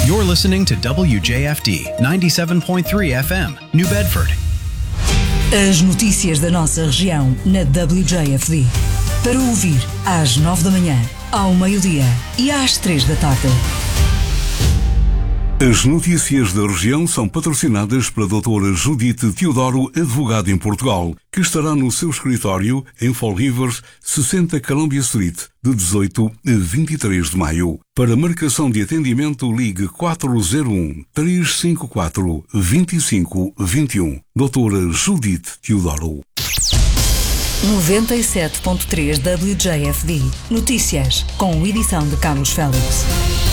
You're listening to WJFD 97.3 FM, New Bedford. As notícias da nossa região na WJFD. Para ouvir às 9 da manhã, ao meio-dia e às 3 da tarde. As notícias da região são patrocinadas pela doutora Judite Teodoro, advogada em Portugal, que estará no seu escritório em Fall River, 60 Columbia Street, de 18 a 23 de maio. Para marcação de atendimento, ligue 401-354-2521. Doutora Judite Teodoro. 97.3 WJFD. Notícias, com edição de Carlos Félix.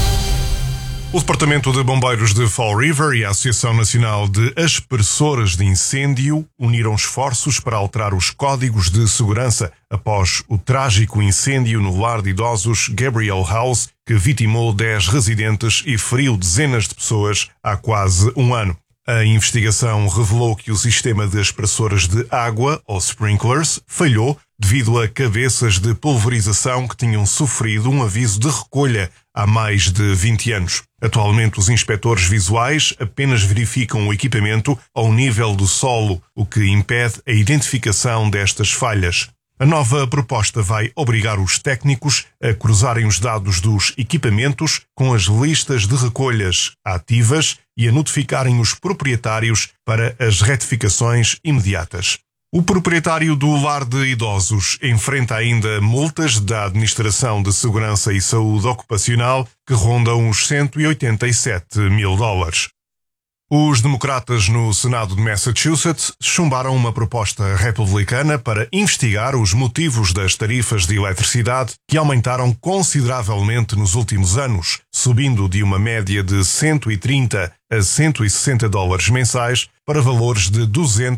O Departamento de Bombeiros de Fall River e a Associação Nacional de Aspersoras de Incêndio uniram esforços para alterar os códigos de segurança após o trágico incêndio no lar de idosos Gabriel House, que vitimou 10 residentes e feriu dezenas de pessoas há quase um ano. A investigação revelou que o sistema de aspersoras de água, ou sprinklers, falhou devido a cabeças de pulverização que tinham sofrido um aviso de recolha há mais de 20 anos. Atualmente, os inspectores visuais apenas verificam o equipamento ao nível do solo, o que impede a identificação destas falhas. A nova proposta vai obrigar os técnicos a cruzarem os dados dos equipamentos com as listas de recolhas ativas e a notificarem os proprietários para as retificações imediatas. O proprietário do lar de idosos enfrenta ainda multas da Administração de Segurança e Saúde Ocupacional que rondam os $187 mil. Os democratas no Senado de Massachusetts chumbaram uma proposta republicana para investigar os motivos das tarifas de eletricidade que aumentaram consideravelmente nos últimos anos, subindo de uma média de $130 a $160 mensais para valores de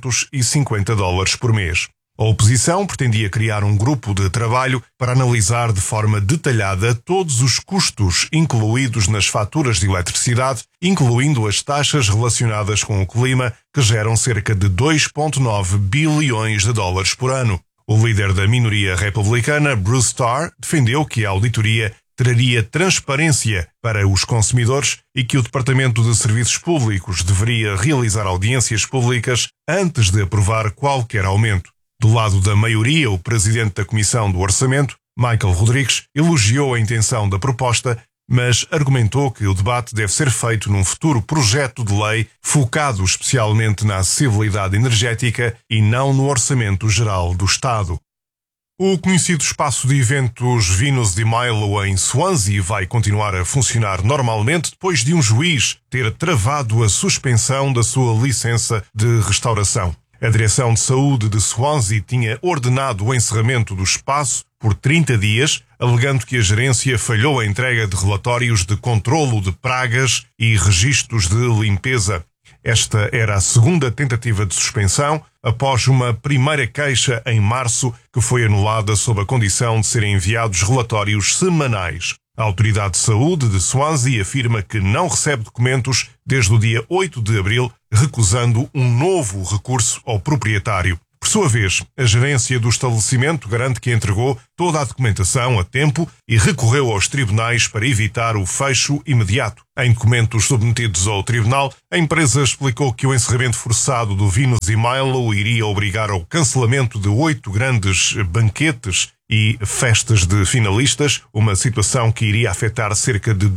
$250 por mês. A oposição pretendia criar um grupo de trabalho para analisar de forma detalhada todos os custos incluídos nas faturas de eletricidade, incluindo as taxas relacionadas com o clima, que geram cerca de $2,9 bilhões por ano. O líder da minoria republicana, Bruce Starr, defendeu que a auditoria traria transparência para os consumidores e que o Departamento de Serviços Públicos deveria realizar audiências públicas antes de aprovar qualquer aumento. Do lado da maioria, o presidente da Comissão do Orçamento, Michael Rodrigues, elogiou a intenção da proposta, mas argumentou que o debate deve ser feito num futuro projeto de lei focado especialmente na acessibilidade energética e não no orçamento geral do Estado. O conhecido espaço de eventos Venus de Milo em Swansea vai continuar a funcionar normalmente depois de um juiz ter travado a suspensão da sua licença de restauração. A Direção de Saúde de Swansea tinha ordenado o encerramento do espaço por 30 dias, alegando que a gerência falhou a entrega de relatórios de controlo de pragas e registros de limpeza. Esta era a segunda tentativa de suspensão, após uma primeira queixa em março que foi anulada sob a condição de serem enviados relatórios semanais. A Autoridade de Saúde de Swansea afirma que não recebe documentos desde o dia 8 de abril, recusando um novo recurso ao proprietário. Por sua vez, a gerência do estabelecimento garante que entregou toda a documentação a tempo e recorreu aos tribunais para evitar o fecho imediato. Em documentos submetidos ao tribunal, a empresa explicou que o encerramento forçado do Venus e Milo iria obrigar ao cancelamento de 8 grandes banquetes e festas de finalistas, uma situação que iria afetar cerca de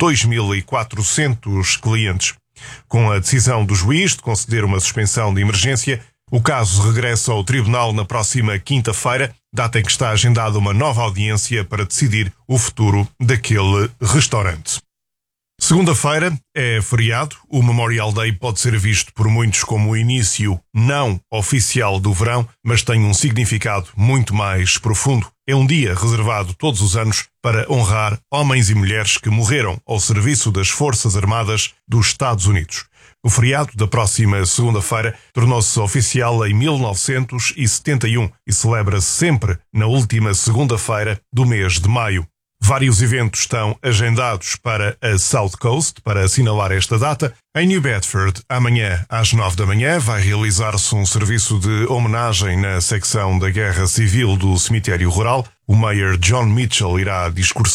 2.400 clientes. Com a decisão do juiz de conceder uma suspensão de emergência, o caso regressa ao tribunal na próxima quinta-feira, data em que está agendada uma nova audiência para decidir o futuro daquele restaurante. Segunda-feira é feriado. O Memorial Day pode ser visto por muitos como o início não oficial do verão, mas tem um significado muito mais profundo. É um dia reservado todos os anos para honrar homens e mulheres que morreram ao serviço das Forças Armadas dos Estados Unidos. O feriado da próxima segunda-feira tornou-se oficial em 1971 e celebra-se sempre na última segunda-feira do mês de maio. Vários eventos estão agendados para a South Coast para assinalar esta data. Em New Bedford, amanhã às 9 da manhã, vai realizar-se um serviço de homenagem na secção da Guerra Civil do Cemitério Rural. O Mayor John Mitchell irá discursar.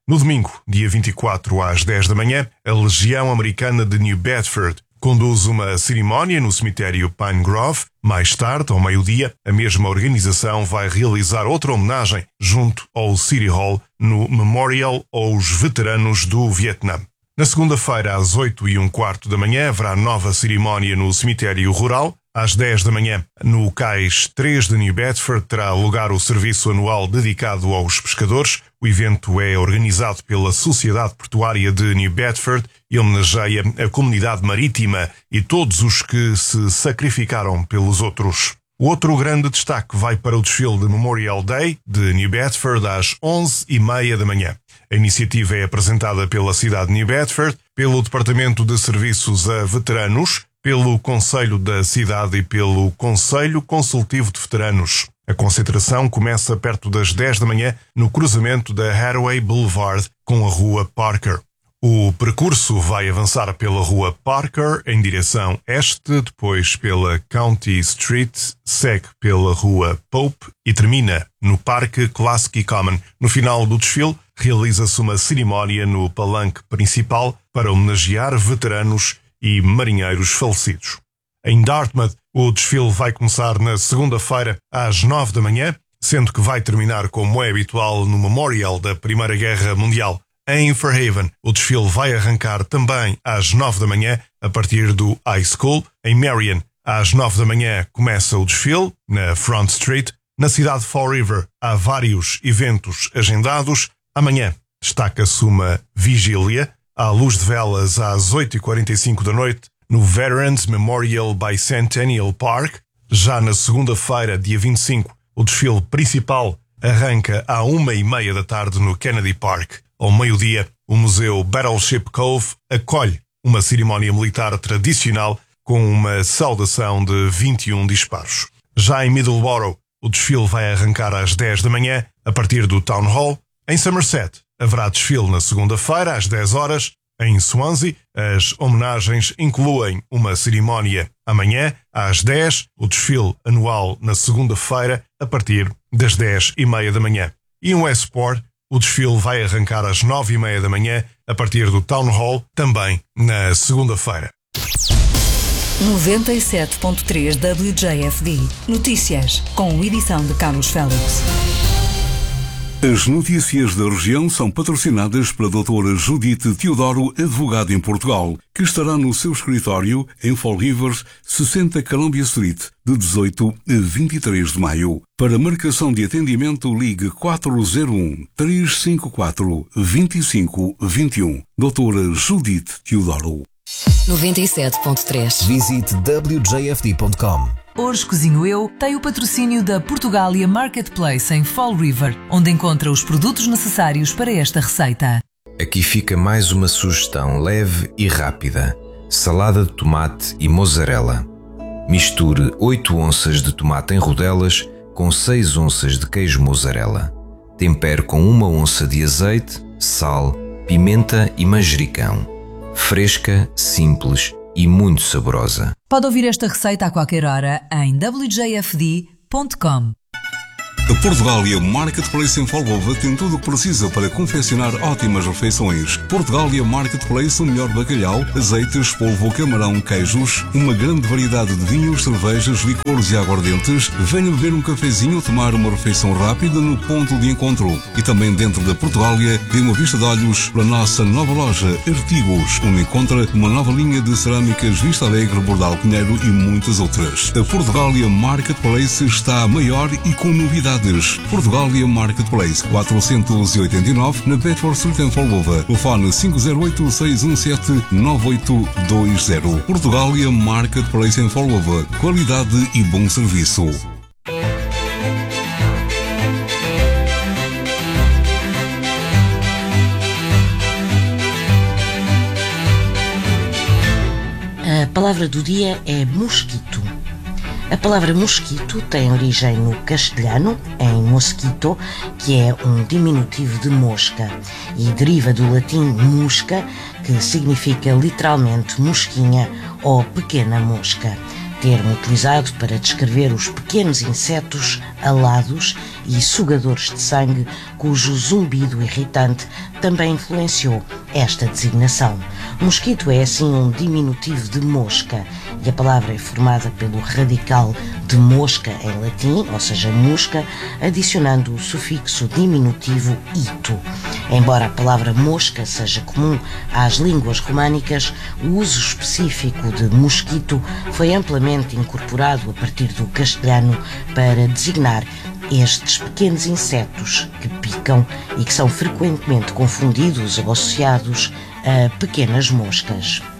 No domingo, dia 24 às 10 da manhã, a Legião Americana de New Bedford conduz uma cerimónia no cemitério Pine Grove. Mais tarde, ao meio-dia, a mesma organização vai realizar outra homenagem junto ao City Hall no Memorial aos Veteranos do Vietnã. Na segunda-feira, às 8h15 da manhã, haverá nova cerimónia no cemitério rural. Às 10 da manhã, no Cais 3 de New Bedford, terá lugar o serviço anual dedicado aos pescadores. O evento é organizado pela Sociedade Portuária de New Bedford e homenageia a comunidade marítima e todos os que se sacrificaram pelos outros. O outro grande destaque vai para o desfile de Memorial Day de New Bedford às 11h30 da manhã. A iniciativa é apresentada pela cidade de New Bedford, pelo Departamento de Serviços a Veteranos, pelo Conselho da Cidade e pelo Conselho Consultivo de Veteranos. A concentração começa perto das 10 da manhã no cruzamento da Hathaway Boulevard com a Rua Parker. O percurso vai avançar pela Rua Parker em direção este, depois pela County Street, segue pela Rua Pope e termina no Parque Klasky Common. No final do desfile, realiza-se uma cerimónia no palanque principal para homenagear veteranos e marinheiros falecidos. Em Dartmouth, o desfile vai começar na segunda-feira às 9 da manhã, sendo que vai terminar como é habitual no Memorial da Primeira Guerra Mundial. Em Fairhaven, o desfile vai arrancar também às 9 da manhã, a partir do High School. Em Marion, às 9 da manhã, começa o desfile, na Front Street. Na cidade de Fall River, há vários eventos agendados. Amanhã, destaca-se uma vigília à luz de velas às 8h45 da noite no Veterans Memorial Bicentennial Park. Já na segunda-feira, dia 25, o desfile principal arranca à 1h30 da tarde no Kennedy Park. Ao meio-dia, o Museu Battleship Cove acolhe uma cerimónia militar tradicional com uma saudação de 21 disparos. Já em Middleborough, o desfile vai arrancar às 10 da manhã, a partir do Town Hall. Em Somerset, haverá desfile na segunda-feira, às 10 horas. Em Swansea, as homenagens incluem uma cerimónia amanhã, às 10, o desfile anual na segunda-feira, a partir das 10h30 da manhã. E em Westport, o desfile vai arrancar às 9h30 da manhã, a partir do Town Hall, também na segunda-feira. 97.3 WJFD. Notícias, com edição de Carlos Félix. As notícias da região são patrocinadas pela doutora Judite Teodoro, advogado em Portugal, que estará no seu escritório em Fall Rivers, 60 Columbia Street, de 18 a 23 de maio. Para marcação de atendimento, ligue 401-354-2521. Doutora Judite Teodoro. 97.3. Visite wjfd.com. Hoje Cozinho Eu tem o patrocínio da Portugália Marketplace em Fall River, onde encontra os produtos necessários para esta receita. Aqui fica mais uma sugestão leve e rápida. Salada de tomate e mozzarella. Misture 8 onças de tomate em rodelas com 6 onças de queijo mozzarella. Tempere com 1 onça de azeite, sal, pimenta e manjericão. Fresca, simples e muito saborosa. Pode ouvir esta receita a qualquer hora em wjfd.com. A Portugália Marketplace em Folgova tem tudo o que precisa para confeccionar ótimas refeições. Portugália Marketplace, o melhor bacalhau, azeites, polvo, camarão, queijos, uma grande variedade de vinhos, cervejas, licores e aguardentes. Venha beber um cafezinho ou tomar uma refeição rápida no ponto de encontro. E também dentro da Portugália tem uma vista de olhos para a nossa nova loja Artigos, onde encontra uma nova linha de cerâmicas Vista Alegre, Bordal Pinheiro e muitas outras. A Portugália Marketplace está maior e com novidades. Portugália Marketplace 489 na Bedford Street em Folgova. Telefone 508-617-9820. Portugália Marketplace em Folgova. Qualidade e bom serviço. A palavra do dia é mosquito. A palavra mosquito tem origem no castelhano, em mosquito, que é um diminutivo de mosca, e deriva do latim musca, que significa literalmente mosquinha ou pequena mosca. termo utilizado para descrever os pequenos insetos alados e sugadores de sangue cujo zumbido irritante também influenciou esta designação. Mosquito é assim um diminutivo de mosca e a palavra é formada pelo radical de mosca em latim, ou seja, mosca, adicionando o sufixo diminutivo ito. Embora a palavra mosca seja comum às línguas românicas, o uso específico de mosquito foi amplamente incorporado a partir do castelhano para designar estes pequenos insetos que picam e que são frequentemente confundidos ou associados a pequenas moscas.